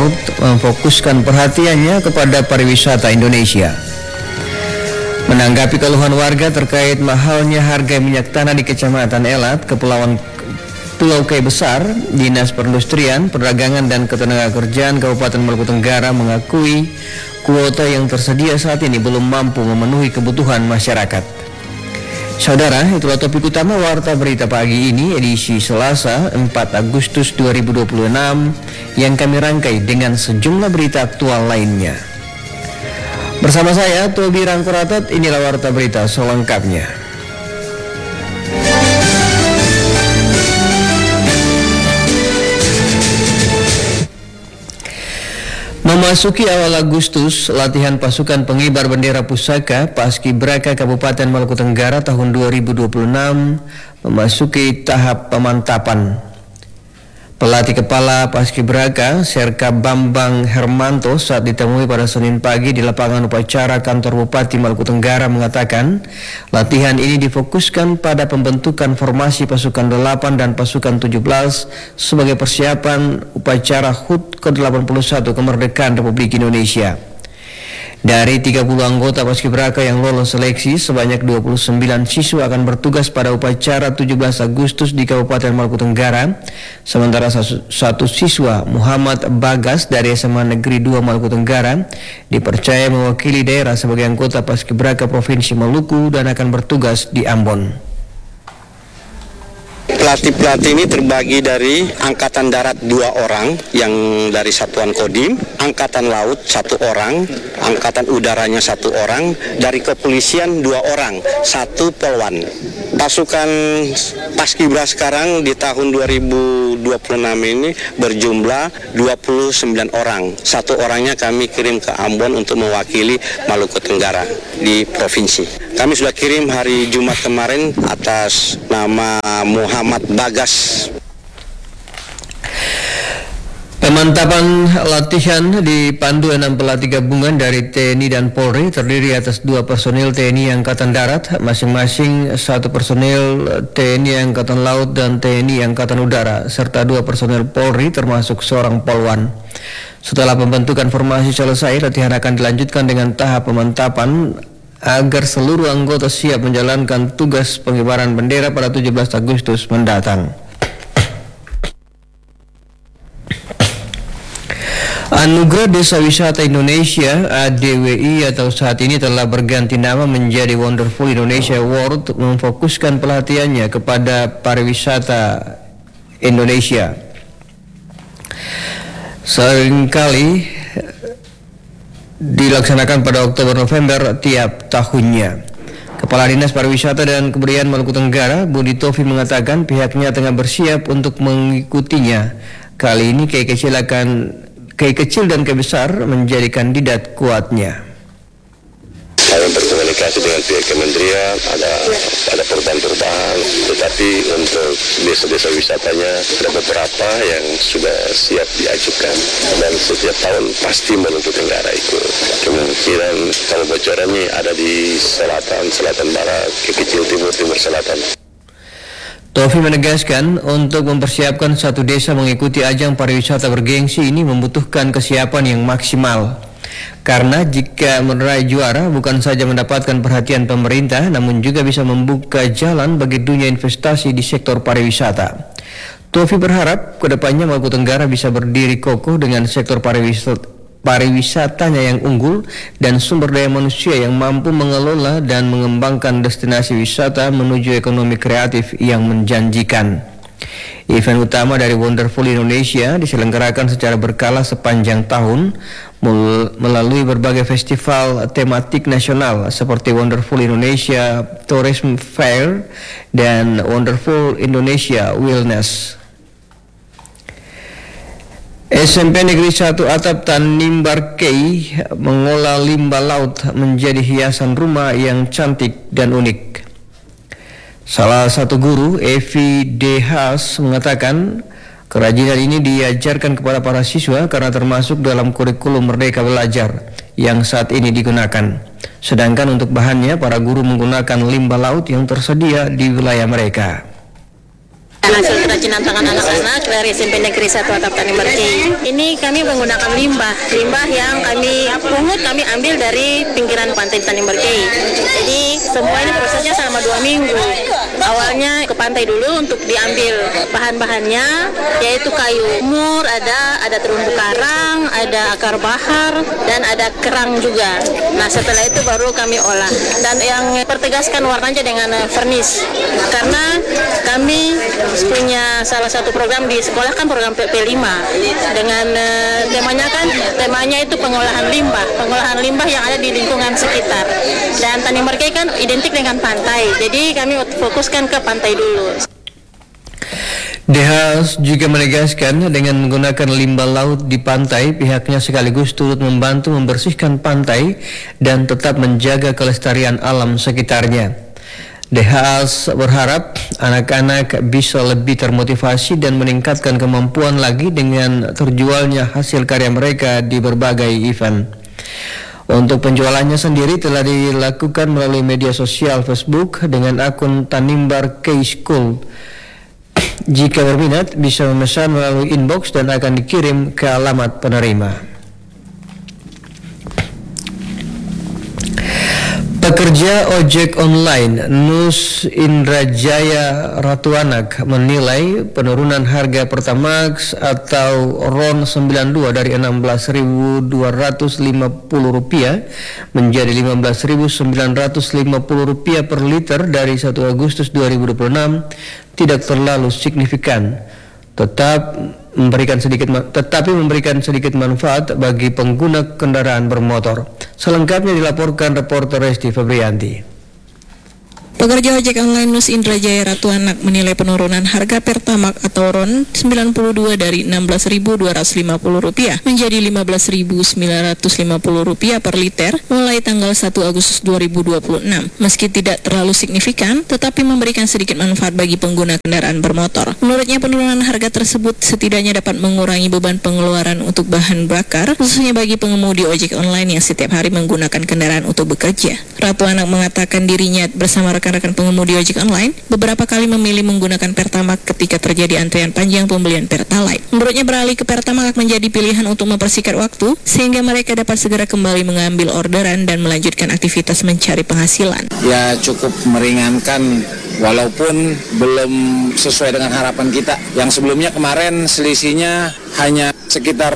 Laut memfokuskan perhatiannya kepada pariwisata Indonesia. Menanggapi keluhan warga terkait mahalnya harga minyak tanah di Kecamatan Elat, Kepulauan Pulau Kai Besar, Dinas Perindustrian, Perdagangan dan Ketenagakerjaan Kabupaten Maluku Tenggara mengakui kuota yang tersedia saat ini belum mampu memenuhi kebutuhan masyarakat. Saudara, itulah topik utama Warta Berita pagi ini edisi Selasa 4 Agustus 2026 yang kami rangkai dengan sejumlah berita aktual lainnya. Bersama saya, Tobi Rangkuratat, inilah Warta Berita selengkapnya. Memasuki awal Agustus, latihan pasukan pengibar bendera pusaka Paskibraka Kabupaten Maluku Tenggara tahun 2026 memasuki tahap pemantapan. Pelatih Kepala Paskibraka Serka Bambang Hermanto saat ditemui pada Senin pagi di lapangan upacara kantor Bupati Maluku Tenggara mengatakan latihan ini difokuskan pada pembentukan formasi pasukan 8 dan pasukan 17 sebagai persiapan upacara HUT ke-81 kemerdekaan Republik Indonesia. Dari 30 anggota Paskibraka yang lolos seleksi, sebanyak 29 siswa akan bertugas pada upacara 17 Agustus di Kabupaten Maluku Tenggara, sementara satu siswa Muhammad Bagas dari SMA Negeri 2 Maluku Tenggara dipercaya mewakili daerah sebagai anggota Paskibraka Provinsi Maluku dan akan bertugas di Ambon. Pelatih-pelatih ini terbagi dari Angkatan Darat 2 orang yang dari Satuan Kodim, Angkatan Laut 1 orang, Angkatan Udaranya 1 orang, dari Kepolisian 2 orang, 1 Polwan. Pasukan Paskibra sekarang di tahun 2026 ini berjumlah 29 orang. 1 orangnya kami kirim ke Ambon untuk mewakili Maluku Tenggara di provinsi. Kami sudah kirim hari Jumat kemarin atas nama Muhammad Bagas. Pemantapan latihan dipandu 6 pelatih gabungan dari TNI dan Polri, terdiri atas 2 personil TNI Angkatan Darat, masing-masing 1 personil TNI Angkatan Laut dan TNI Angkatan Udara, serta 2 personil Polri termasuk seorang polwan. Setelah pembentukan formasi selesai, latihan akan dilanjutkan dengan tahap pemantapan agar seluruh anggota siap menjalankan tugas pengibaran bendera pada 17 Agustus mendatang. Anugerah Desa Wisata Indonesia ADWI atau saat ini telah berganti nama menjadi Wonderful Indonesia Award memfokuskan perhatiannya kepada pariwisata Indonesia. Seringkali dilaksanakan pada Oktober-November tiap tahunnya. Kepala Dinas Pariwisata dan Kebudayaan Maluku Tenggara, Budi Tofi, mengatakan pihaknya tengah bersiap untuk mengikutinya. Kali ini Kiai Kecil dan Kiai Besar menjadi kandidat kuatnya. Kami berkomunikasi dengan pihak kementerian, ada perubahan-perubahan, tetapi untuk desa-desa wisatanya ada beberapa yang sudah siap diajukan dan setiap tahun pasti Maluku Tenggara ikut. Kemungkinan kalau bocorannya ada di selatan barat, kecil timur selatan. Tofi menegaskan untuk mempersiapkan satu desa mengikuti ajang pariwisata bergengsi ini membutuhkan kesiapan yang maksimal. Karena jika meraih juara bukan saja mendapatkan perhatian pemerintah, namun juga bisa membuka jalan bagi dunia investasi di sektor pariwisata. Tofi berharap kedepannya Maluku Tenggara bisa berdiri kokoh dengan sektor pariwisatanya yang unggul dan sumber daya manusia yang mampu mengelola dan mengembangkan destinasi wisata menuju ekonomi kreatif yang menjanjikan. Event utama dari Wonderful Indonesia diselenggarakan secara berkala sepanjang tahun melalui berbagai festival tematik nasional seperti Wonderful Indonesia Tourism Fair dan Wonderful Indonesia Wellness. SMP Negeri 1 Atap Tanimbar Kei mengolah limbah laut menjadi hiasan rumah yang cantik dan unik. Salah satu guru, Evi Dehas, mengatakan kerajinan ini diajarkan kepada para siswa karena termasuk dalam kurikulum Merdeka Belajar yang saat ini digunakan. Sedangkan untuk bahannya, para guru menggunakan limbah laut yang tersedia di wilayah mereka. Hasil kerajinan tangan anak-anak dari SMP Negeri 1 Atap Tanimbar Kei. Ini kami menggunakan limbah yang kami pungut, kami ambil dari pinggiran pantai Tanimbar Kei. Jadi semua ini prosesnya selama 2 minggu. Awalnya ke pantai dulu untuk diambil bahan-bahannya, yaitu kayu mur, ada terumbu karang, ada akar bahar, dan ada kerang juga. Nah setelah itu baru kami olah. Dan yang pertegaskan warnanya dengan vernis, karena kami punya salah satu program di sekolah kan program PP5 dengan temanya itu pengolahan limbah yang ada di lingkungan sekitar. Dan Tanimbar Kei kan identik dengan pantai, jadi kami fokuskan ke pantai dulu. DHS juga menegaskan dengan menggunakan limbah laut di pantai, pihaknya sekaligus turut membantu membersihkan pantai dan tetap menjaga kelestarian alam sekitarnya. DHS berharap anak-anak bisa lebih termotivasi dan meningkatkan kemampuan lagi dengan terjualnya hasil karya mereka di berbagai event. Untuk penjualannya sendiri telah dilakukan melalui media sosial Facebook dengan akun Tanimbar Kei School. Jika berminat bisa memesan melalui inbox dan akan dikirim ke alamat penerima. Pekerja ojek online Nus Indrajaya Ratuanak menilai penurunan harga Pertamax atau RON 92 dari Rp16.250 menjadi Rp15.950 per liter dari 1 Agustus 2026 tidak terlalu signifikan, tetapi memberikan sedikit manfaat bagi pengguna kendaraan bermotor. Selengkapnya dilaporkan reporter Resti Febrianti. Pekerja ojek online Nus Indrajaya Ratuanak menilai penurunan harga Pertamax atau RON 92 dari Rp16.250 menjadi Rp15.950 per liter mulai tanggal 1 Agustus 2026. Meski tidak terlalu signifikan, tetapi memberikan sedikit manfaat bagi pengguna kendaraan bermotor. Menurutnya penurunan harga tersebut setidaknya dapat mengurangi beban pengeluaran untuk bahan bakar, khususnya bagi pengemudi ojek online yang setiap hari menggunakan kendaraan untuk bekerja. Ratuanak mengatakan dirinya bersama rekan-rekan pengemudi ojek online beberapa kali memilih menggunakan Pertamax ketika terjadi antrian panjang pembelian Pertalite. Menurutnya beralih ke Pertamax menjadi pilihan untuk mempersingkat waktu sehingga mereka dapat segera kembali mengambil orderan dan melanjutkan aktivitas mencari penghasilan. Ya cukup meringankan walaupun belum sesuai dengan harapan kita. Yang sebelumnya kemarin selisihnya hanya sekitar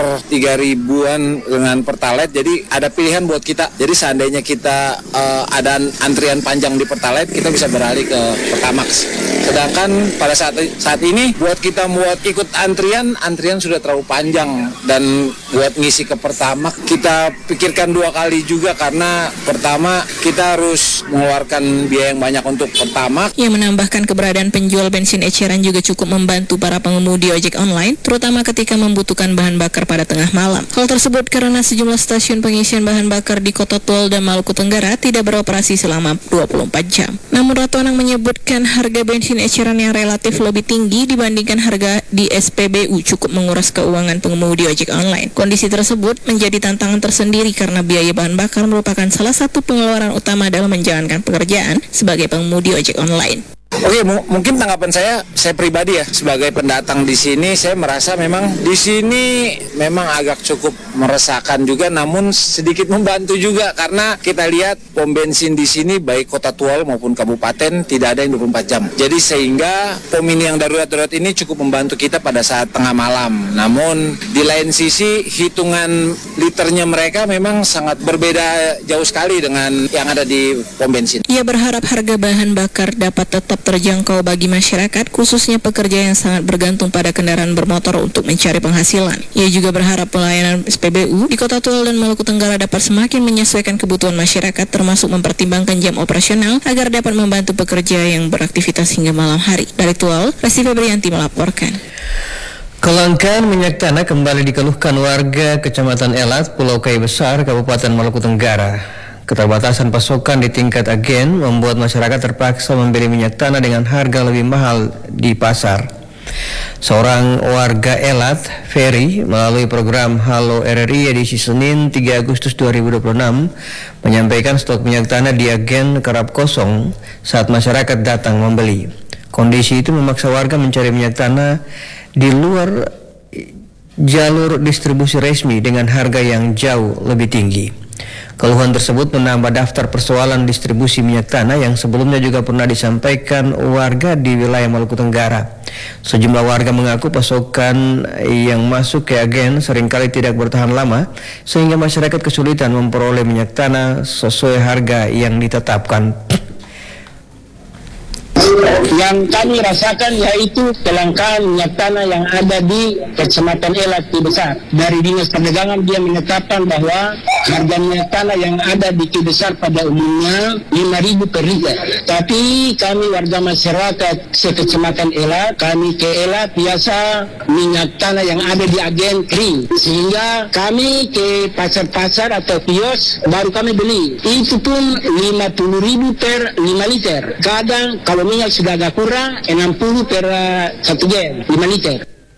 3.000-an dengan Pertalite, jadi ada pilihan buat kita. Jadi seandainya kita ada antrian panjang di Pertalite, kita bisa beralih ke Pertamax. Sedangkan pada saat ini buat kita ikut antrian sudah terlalu panjang, dan buat ngisi ke Pertamax kita pikirkan 2 kali juga karena pertama kita harus mengeluarkan biaya yang banyak untuk Pertamax. Ia menambahkan keberadaan penjual bensin eceran juga cukup membantu para pengemudi ojek online, terutama ketika membutuhkan bahan bakar pada tengah malam. Hal tersebut karena sejumlah stasiun pengisian bahan bakar di Kota Tual dan Maluku Tenggara tidak beroperasi selama 24 jam. Namun Ratuanak menyebutkan harga bensin eceran yang relatif lebih tinggi dibandingkan harga di SPBU cukup menguras keuangan pengemudi ojek online. Kondisi tersebut menjadi tantangan tersendiri karena biaya bahan bakar merupakan salah satu pengeluaran utama dalam menjalankan pekerjaan sebagai pengemudi ojek online. Oke, mungkin tanggapan saya pribadi ya sebagai pendatang di sini, saya merasa memang di sini memang agak cukup meresahkan juga, namun sedikit membantu juga karena kita lihat pom bensin di sini baik Kota Tual maupun kabupaten tidak ada yang 24 jam. Jadi sehingga pom ini yang darurat ini cukup membantu kita pada saat tengah malam. Namun di lain sisi hitungan liternya mereka memang sangat berbeda jauh sekali dengan yang ada di pom bensin. Ia berharap harga bahan bakar dapat tetap terjangkau bagi masyarakat, khususnya pekerja yang sangat bergantung pada kendaraan bermotor untuk mencari penghasilan. Ia juga berharap pelayanan SPBU di Kota Tual dan Maluku Tenggara dapat semakin menyesuaikan kebutuhan masyarakat, termasuk mempertimbangkan jam operasional agar dapat membantu pekerja yang beraktivitas hingga malam hari. Dari Tual, Resti Febrianti melaporkan. Kelangkaan minyak tanah kembali dikeluhkan warga Kecamatan Elat, Pulau Kai Besar, Kabupaten Maluku Tenggara. Keterbatasan pasokan di tingkat agen membuat masyarakat terpaksa membeli minyak tanah dengan harga lebih mahal di pasar. Seorang warga Elat, Ferry, melalui program Halo RRI edisi Senin 3 Agustus 2026 menyampaikan stok minyak tanah di agen kerap kosong saat masyarakat datang membeli. Kondisi itu memaksa warga mencari minyak tanah di luar jalur distribusi resmi dengan harga yang jauh lebih tinggi. Keluhan tersebut menambah daftar persoalan distribusi minyak tanah yang sebelumnya juga pernah disampaikan warga di wilayah Maluku Tenggara. Sejumlah warga mengaku pasokan yang masuk ke agen seringkali tidak bertahan lama sehingga masyarakat kesulitan memperoleh minyak tanah sesuai harga yang ditetapkan. Yang kami rasakan yaitu kelangkaan minyak tanah yang ada di Kecamatan Elat Ki Besar. Dari Dinas Perdagangan dia menetapkan bahwa harga minyak tanah yang ada di Ki Besar pada umumnya 5.000 per liter. Tapi kami warga masyarakat sekecamatan Elat, kami ke Elat biasa minyak tanah yang ada di agen kering. Sehingga kami ke pasar-pasar atau kios baru kami beli. Itu pun 50.000 per 5 liter. Kadang kalau minyak sudah agak kurang 60 per 1 gen 5 liter.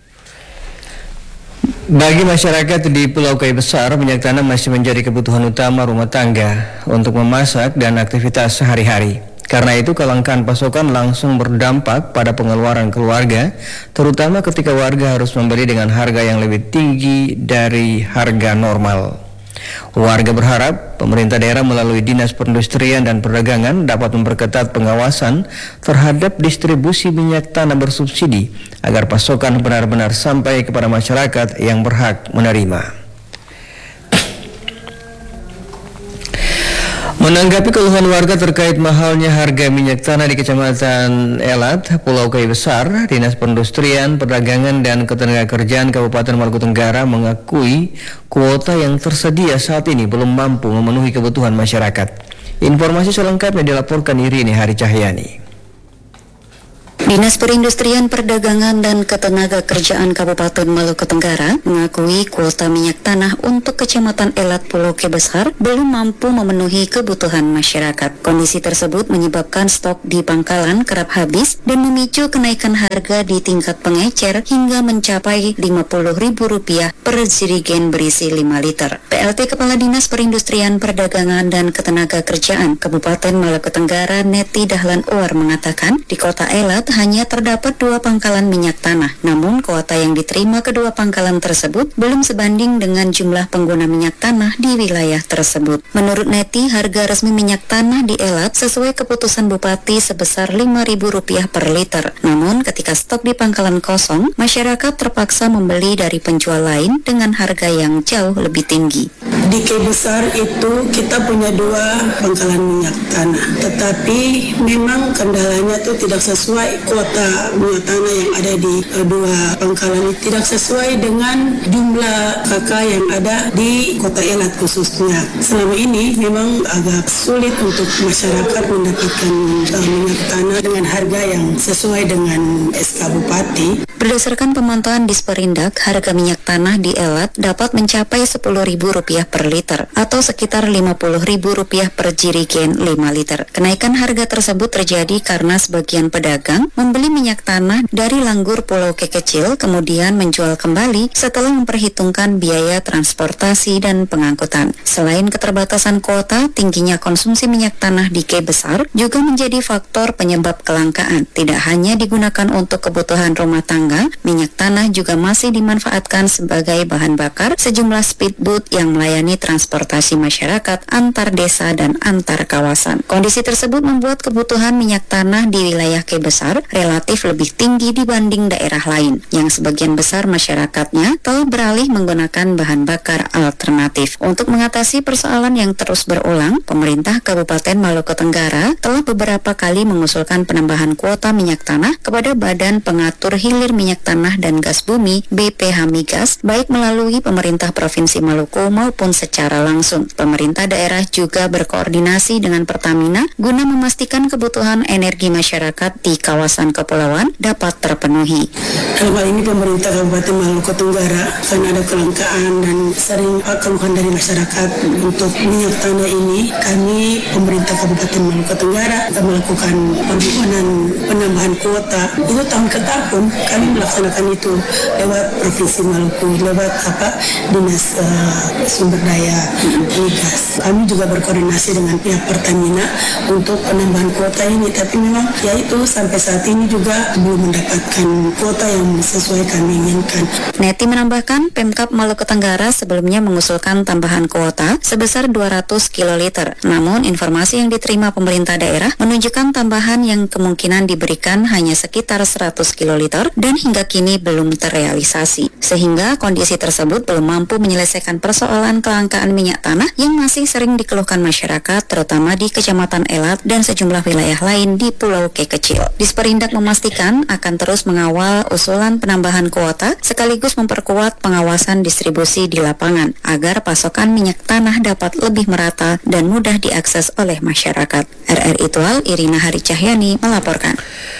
Bagi masyarakat di Pulau Kai Besar, minyak tanah masih menjadi kebutuhan utama rumah tangga untuk memasak dan aktivitas sehari-hari. Karena itu kelangkaan pasokan langsung berdampak pada pengeluaran keluarga, terutama ketika warga harus membeli dengan harga yang lebih tinggi dari harga normal. Warga berharap pemerintah daerah melalui Dinas Perindustrian dan Perdagangan dapat memperketat pengawasan terhadap distribusi minyak tanah bersubsidi agar pasokan benar-benar sampai kepada masyarakat yang berhak menerima. Menanggapi keluhan warga terkait mahalnya harga minyak tanah di Kecamatan Elat, Pulau Kai Besar, Dinas Perindustrian, Perdagangan, dan Ketenagakerjaan Kabupaten Maluku Tenggara mengakui kuota yang tersedia saat ini belum mampu memenuhi kebutuhan masyarakat. Informasi selengkapnya dilaporkan Irini Hari Cahyani. Dinas Perindustrian, Perdagangan, dan Ketenagakerjaan Kabupaten Maluku Tenggara mengakui kuota minyak tanah untuk Kecamatan Elat Pulau Kai Besar belum mampu memenuhi kebutuhan masyarakat. Kondisi tersebut menyebabkan stok di pangkalan kerap habis dan memicu kenaikan harga di tingkat pengecer hingga mencapai Rp50.000 per jerigen berisi 5 liter. PLT Kepala Dinas Perindustrian, Perdagangan, dan Ketenagakerjaan Kabupaten Maluku Tenggara, Neti Dahlan Uar, mengatakan di kota Elat hanya terdapat 2 pangkalan minyak tanah. Namun kuota yang diterima kedua pangkalan tersebut belum sebanding dengan jumlah pengguna minyak tanah di wilayah tersebut. Menurut Neti, harga resmi minyak tanah di Elat sesuai keputusan Bupati sebesar Rp5.000 per liter. Namun ketika stok di pangkalan kosong, masyarakat terpaksa membeli dari penjual lain dengan harga yang jauh lebih tinggi. Di Kai Besar itu kita punya 2 pangkalan minyak tanah, tetapi memang kendalanya itu tidak sesuai kuota minyak tanah yang ada di 2 pangkalan itu, tidak sesuai dengan jumlah kakak yang ada di kota Elat khususnya. Selama ini memang agak sulit untuk masyarakat mendapatkan minyak tanah dengan harga yang sesuai dengan SK Bupati. Berdasarkan pemantauan Disperindak, harga minyak tanah di Elat dapat mencapai Rp10.000 per liter atau sekitar Rp50.000 per jerigen 5 liter. Kenaikan harga tersebut terjadi karena sebagian pedagang membeli minyak tanah dari Langgur Pulau Kai Kecil kemudian menjual kembali setelah memperhitungkan biaya transportasi dan pengangkutan. Selain keterbatasan kuota, tingginya konsumsi minyak tanah di Kai Besar juga menjadi faktor penyebab kelangkaan. Tidak hanya digunakan untuk kebutuhan rumah tangga, minyak tanah juga masih dimanfaatkan sebagai bahan bakar sejumlah speedboat yang melayani transportasi masyarakat antar desa dan antar kawasan. Kondisi tersebut membuat kebutuhan minyak tanah di wilayah Kai Besar relatif lebih tinggi dibanding daerah lain, yang sebagian besar masyarakatnya telah beralih menggunakan bahan bakar alternatif. Untuk mengatasi persoalan yang terus berulang, pemerintah Kabupaten Maluku Tenggara telah beberapa kali mengusulkan penambahan kuota minyak tanah kepada Badan Pengatur Hilir Minyak Tanah dan Gas Bumi BPH Migas, baik melalui pemerintah Provinsi Maluku maupun secara langsung. Pemerintah daerah juga berkoordinasi dengan Pertamina guna memastikan kebutuhan energi masyarakat di kawasan kepulauan dapat terpenuhi. Dalam hal ini pemerintah Kabupaten Maluku Tenggara karena ada kelangkaan dan sering keluhan dari masyarakat untuk minyak tanah ini, kami pemerintah Kabupaten Maluku Tenggara akan melakukan permohonan penambahan kuota. Itu tahun ke tahun kami melaksanakan itu lewat Provinsi Maluku, lewat Dinas Sumber Daya Migas. Kami juga berkoordinasi dengan pihak Pertamina untuk penambahan kuota ini, tapi memang yaitu sampai saat saat ini juga belum mendapatkan kuota yang sesuai kami inginkan. Neti menambahkan, Pemkab Maluku Tenggara sebelumnya mengusulkan tambahan kuota sebesar 200 kiloliter. Namun, informasi yang diterima pemerintah daerah menunjukkan tambahan yang kemungkinan diberikan hanya sekitar 100 kiloliter dan hingga kini belum terrealisasi. Sehingga kondisi tersebut belum mampu menyelesaikan persoalan kelangkaan minyak tanah yang masih sering dikeluhkan masyarakat, terutama di Kecamatan Elat dan sejumlah wilayah lain di Pulau K kecil. Disperindak memastikan akan terus mengawal usulan penambahan kuota sekaligus memperkuat pengawasan distribusi di lapangan agar pasokan minyak tanah dapat lebih merata dan mudah diakses oleh masyarakat. RRI Tual, Irina Hari Cahyani melaporkan.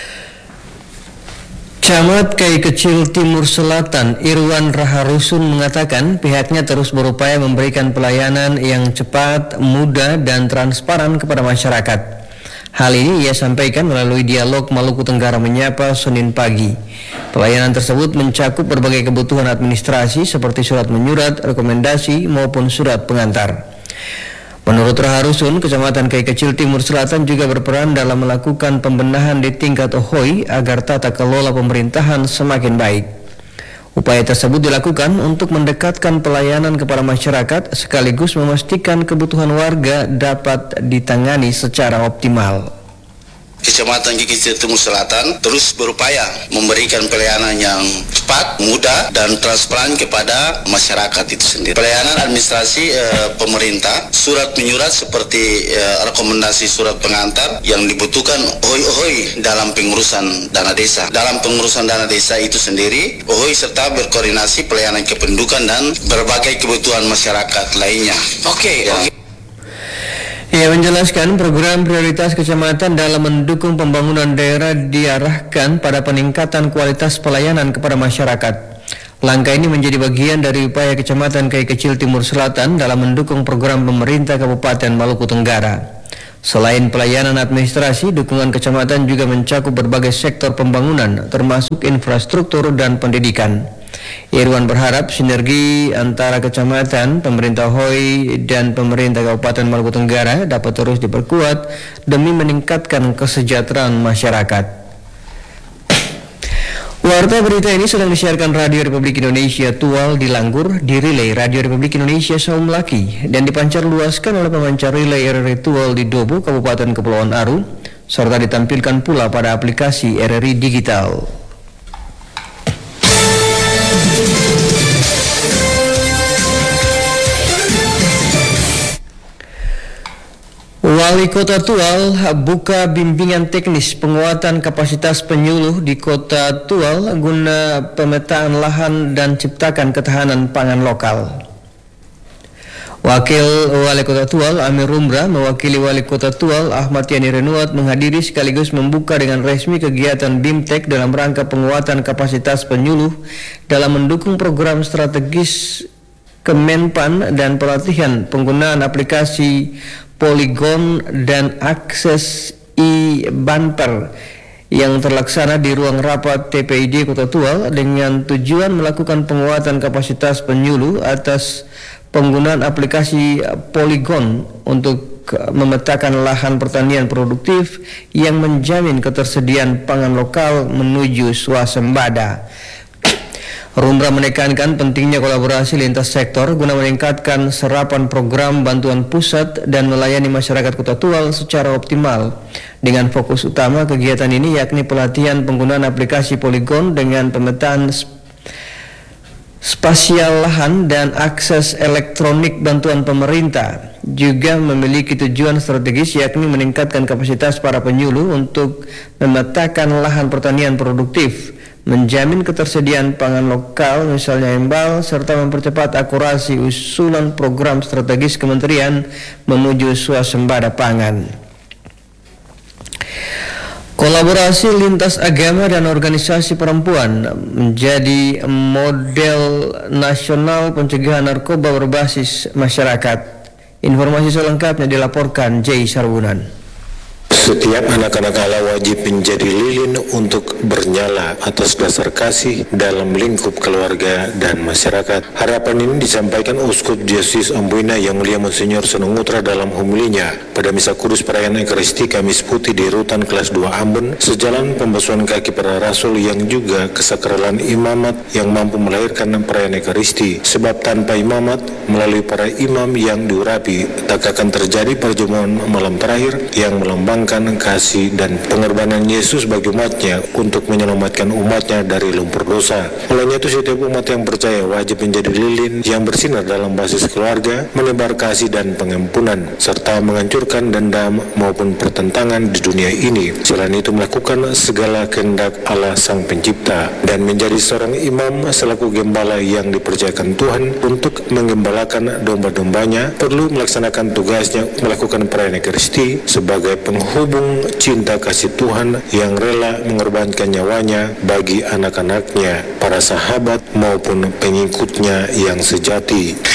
Camat Kai Kecil Timur Selatan Irwan Raharusun mengatakan pihaknya terus berupaya memberikan pelayanan yang cepat, mudah, dan transparan kepada masyarakat. Hal ini ia sampaikan melalui dialog Maluku Tenggara Menyapa Senin pagi. Pelayanan tersebut mencakup berbagai kebutuhan administrasi seperti surat menyurat, rekomendasi, maupun surat pengantar. Menurut Raharusun, Kecamatan Kai Kecil Timur Selatan juga berperan dalam melakukan pembenahan di tingkat OHOI agar tata kelola pemerintahan semakin baik. Upaya tersebut dilakukan untuk mendekatkan pelayanan kepada masyarakat sekaligus memastikan kebutuhan warga dapat ditangani secara optimal. Kecamatan Kai Kecil Timur Selatan terus berupaya memberikan pelayanan yang cepat, mudah, dan transparan kepada masyarakat itu sendiri. Pelayanan administrasi pemerintah, surat menyurat seperti rekomendasi surat pengantar yang dibutuhkan OHOI dalam pengurusan dana desa. Dalam pengurusan dana desa itu sendiri, OHOI serta berkoordinasi pelayanan kependudukan dan berbagai kebutuhan masyarakat lainnya. Oke. Ia menjelaskan program prioritas kecamatan dalam mendukung pembangunan daerah diarahkan pada peningkatan kualitas pelayanan kepada masyarakat. Langkah ini menjadi bagian dari upaya Kecamatan Kai Kecil Timur Selatan dalam mendukung program pemerintah Kabupaten Maluku Tenggara. Selain pelayanan administrasi, dukungan kecamatan juga mencakup berbagai sektor pembangunan, termasuk infrastruktur dan pendidikan. Irwan berharap sinergi antara kecamatan, pemerintah HOI, dan pemerintah Kabupaten Maluku Tenggara dapat terus diperkuat demi meningkatkan kesejahteraan masyarakat. Warta berita ini sedang disiarkan Radio Republik Indonesia Tual di Langgur, dirilai Radio Republik Indonesia Saum Laki, dan dipancar luaskan oleh pemancar relay RRI Tual di Dobo, Kabupaten Kepulauan Aru, serta ditampilkan pula pada aplikasi RRI Digital. Wali Kota Tual buka bimbingan teknis penguatan kapasitas penyuluh di Kota Tual guna pemetaan lahan dan ciptakan ketahanan pangan lokal. Wakil Wali Kota Tual Amir Rumra mewakili Wali Kota Tual Ahmad Yani Renuat menghadiri sekaligus membuka dengan resmi kegiatan BIMTEK dalam rangka penguatan kapasitas penyuluh dalam mendukung program strategis Kemenpan dan pelatihan penggunaan aplikasi Polygon dan akses e-banter yang terlaksana di ruang rapat TPID Kota Tual dengan tujuan melakukan penguatan kapasitas penyuluh atas penggunaan aplikasi Polygon untuk memetakan lahan pertanian produktif yang menjamin ketersediaan pangan lokal menuju swasembada. Rumra menekankan pentingnya kolaborasi lintas sektor guna meningkatkan serapan program bantuan pusat dan melayani masyarakat Kota Tual secara optimal. Dengan fokus utama kegiatan ini yakni pelatihan penggunaan aplikasi Polygon dengan pemetaan spasial lahan dan akses elektronik bantuan pemerintah. Juga memiliki tujuan strategis yakni meningkatkan kapasitas para penyuluh untuk memetakan lahan pertanian produktif, menjamin ketersediaan pangan lokal misalnya embal, serta mempercepat akurasi usulan program strategis kementerian menuju swasembada pangan. Kolaborasi lintas agama dan organisasi perempuan menjadi model nasional pencegahan narkoba berbasis masyarakat. Informasi selengkapnya dilaporkan Jay Sarwunan. Setiap anak-anak Allah wajib menjadi lilin untuk bernyala atas dasar kasih dalam lingkup keluarga dan masyarakat. Harapan ini disampaikan Uskup Diocese Amboina Yang Mulia Monsinyur Senungutra dalam homilinya pada Misa Kudus Perayaan Ekaristi Kamis Putih di Rutan Kelas 2 Ambon, sejalan pembasuhan kaki para rasul yang juga kesakralan imamat yang mampu melahirkan perayaan Ekaristi. Sebab tanpa imamat melalui para imam yang diurapi, tak akan terjadi perjamuan malam terakhir yang melambangkan kasih dan pengorbanan Yesus bagi umatnya untuk menyelamatkan umatnya dari lumpur dosa. Olehnya itu setiap umat yang percaya wajib menjadi lilin yang bersinar dalam basis keluarga, menebar kasih dan pengampunan, serta menghancurkan dendam maupun pertentangan di dunia ini. Selain itu melakukan segala kehendak Allah Sang Pencipta dan menjadi seorang imam selaku gembala yang dipercayakan Tuhan untuk menggembalakan domba-dombanya, perlu melaksanakan tugasnya melakukan perayaan Ekaristi sebagai penghubung cinta kasih Tuhan yang rela mengorbankan nyawanya bagi anak-anaknya, para sahabat maupun pengikutnya yang sejati.